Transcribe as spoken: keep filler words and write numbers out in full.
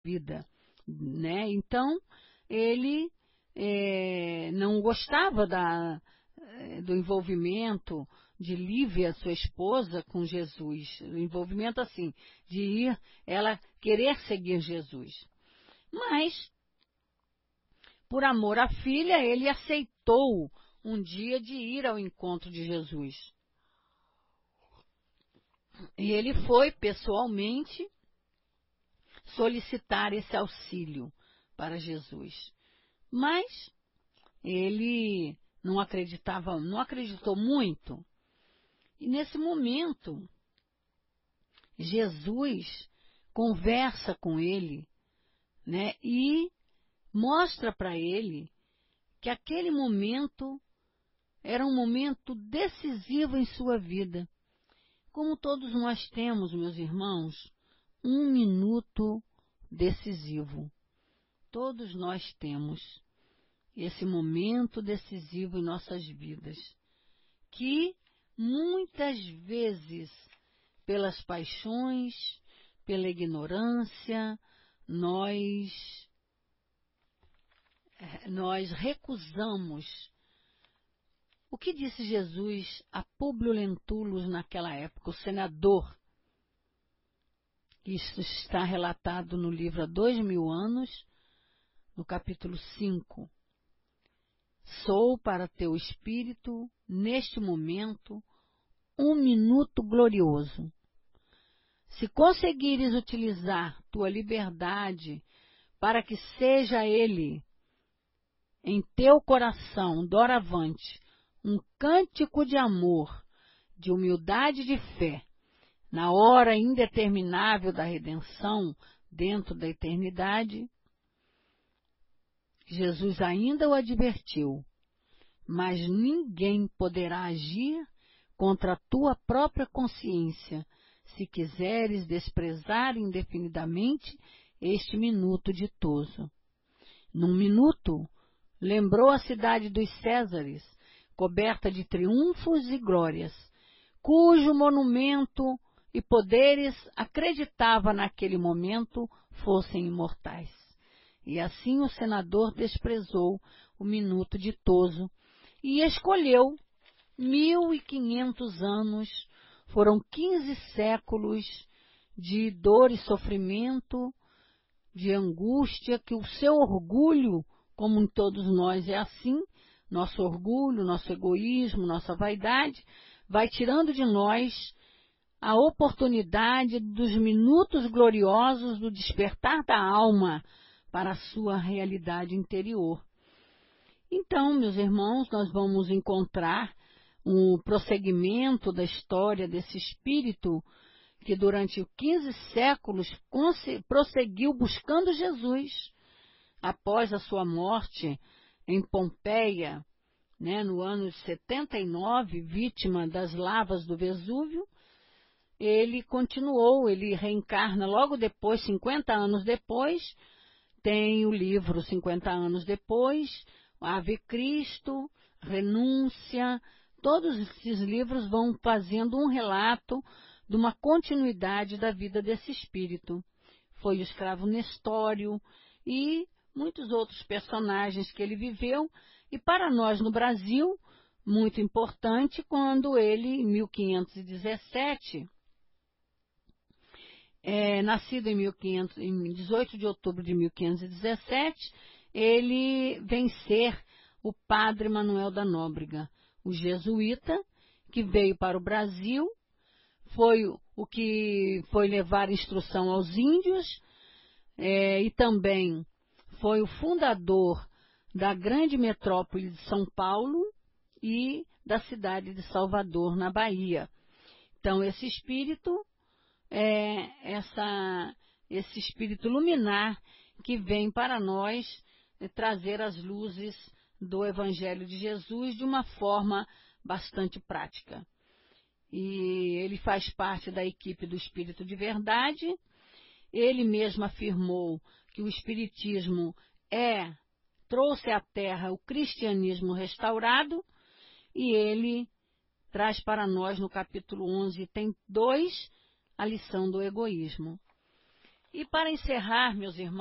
vida, né? Então, ele é, não gostava da, do envolvimento de Lívia, sua esposa, com Jesus. O envolvimento, assim, de ir, ela querer seguir Jesus. Mas, por amor à filha, ele aceitou um dia de ir ao encontro de Jesus. E ele foi, pessoalmente, solicitar esse auxílio para Jesus. Mas ele não acreditava, não acreditou muito. E nesse momento, Jesus conversa com ele, né, e mostra para ele que aquele momento era um momento decisivo em sua vida. Como todos nós temos, meus irmãos, um minuto decisivo. Todos nós temos esse momento decisivo em nossas vidas, que muitas vezes, pelas paixões, pela ignorância, nós, nós recusamos. O que disse Jesus a Públio Lentulus naquela época, o senador? Isso está relatado no livro Há Dois Mil Anos, no capítulo cinco. Sou para teu espírito, neste momento, um minuto glorioso. Se conseguires utilizar tua liberdade para que seja ele, em teu coração, doravante, um cântico de amor, de humildade e de fé, na hora indeterminável da redenção, dentro da eternidade, Jesus ainda o advertiu, mas ninguém poderá agir contra a tua própria consciência, se quiseres desprezar indefinidamente este minuto ditoso. Num minuto, lembrou a cidade dos Césares, coberta de triunfos e glórias, cujo monumento e poderes acreditava naquele momento fossem imortais. E assim o senador desprezou o minuto ditoso e escolheu mil e quinhentos anos, foram quinze séculos de dor e sofrimento, de angústia, que o seu orgulho, como em todos nós é assim, nosso orgulho, nosso egoísmo, nossa vaidade, vai tirando de nós a oportunidade dos minutos gloriosos do despertar da alma para a sua realidade interior. Então, meus irmãos, nós vamos encontrar um prosseguimento da história desse espírito que durante quinze séculos prosseguiu buscando Jesus. Após a sua morte em Pompeia, né, no ano de setenta e nove, vítima das lavas do Vesúvio, ele continuou, ele reencarna logo depois, cinquenta anos depois, tem o livro cinquenta anos depois, Ave Cristo, Renúncia, todos esses livros vão fazendo um relato de uma continuidade da vida desse espírito. Foi o escravo Nestório e muitos outros personagens que ele viveu, e para nós no Brasil, muito importante, quando ele, em mil quinhentos e dezessete, é, nascido em, mil e quinhentos, em dezoito de outubro de mil quinhentos e dezessete, ele vem ser o padre Manuel da Nóbrega, o jesuíta, que veio para o Brasil, foi o que foi levar instrução aos índios, é, e também foi o fundador da grande metrópole de São Paulo e da cidade de Salvador, na Bahia. Então, esse espírito é essa, esse espírito luminar que vem para nós é, trazer as luzes do Evangelho de Jesus de uma forma bastante prática. E ele faz parte da equipe do Espírito de Verdade. Ele mesmo afirmou que o Espiritismo é, trouxe à Terra o cristianismo restaurado, e ele traz para nós no capítulo onze, tem dois, a lição do egoísmo. E para encerrar, meus irmãos,